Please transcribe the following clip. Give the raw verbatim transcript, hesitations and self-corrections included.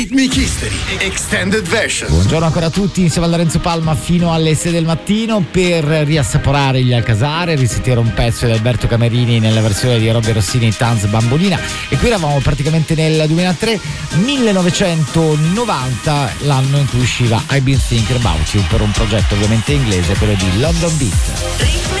Rhythmic History Extended Version. Buongiorno ancora a tutti, insieme a Lorenzo Palma fino alle sei del mattino per riassaporare gli Alcasare, risentire un pezzo di Alberto Camerini nella versione di Robby Rossini, Tanz Bambolina. E qui eravamo praticamente nel duemilatré, millenovecentonovanta, l'anno in cui usciva I've Been Thinking About You, per un progetto ovviamente inglese, quello di London Beat.